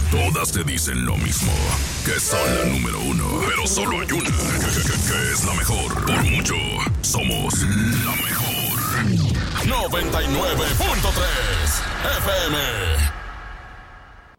Todas te dicen lo mismo, que son la número uno. Pero solo hay una que es la mejor. Por mucho, somos la mejor. 99.3 FM.